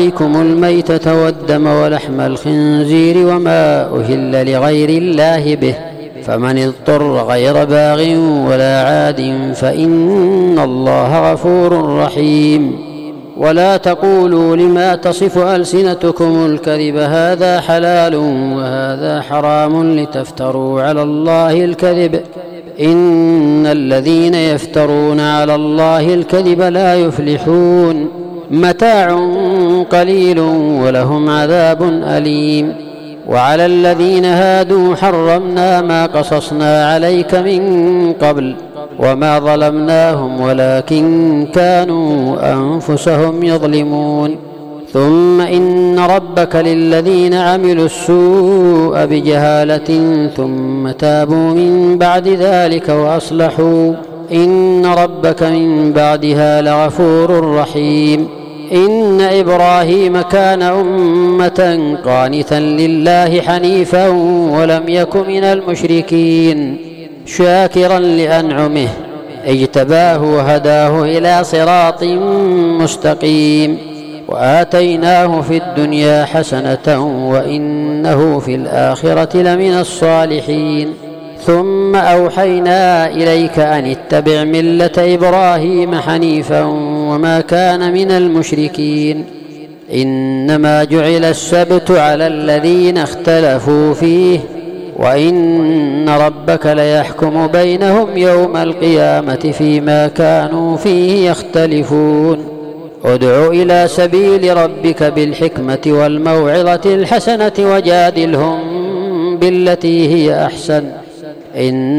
عليكم الميتة والدم ولحم الخنزير وما أهل لغير الله به، فمن اضطر غير باغ ولا عاد فإن الله غفور رحيم. ولا تقولوا لما تصف ألسنتكم الكذب هذا حلال وهذا حرام لتفتروا على الله الكذب، إن الذين يفترون على الله الكذب لا يفلحون. متاع قليل ولهم عذاب أليم. وعلى الذين هادوا حرمنا ما قصصنا عليك من قبل وما ظلمناهم ولكن كانوا أنفسهم يظلمون. ثم إن ربك للذين عملوا السوء بجهالة ثم تابوا من بعد ذلك وأصلحوا إن ربك من بعدها لغفور رحيم. إن إبراهيم كان أمة قانتا لله حنيفا ولم يك من المشركين شاكرا لأنعمه اجتباه وهداه إلى صراط مستقيم. وآتيناه في الدنيا حسنة وإنه في الآخرة لمن الصالحين. ثم أوحينا إليك أن اتبع ملة إبراهيم حنيفا وما كان من المشركين. إنما جعل السبت على الذين اختلفوا فيه وإن ربك ليحكم بينهم يوم القيامة فيما كانوا فيه يختلفون. ادع إلى سبيل ربك بالحكمة والموعظة الحسنة وجادلهم بالتي هي أحسن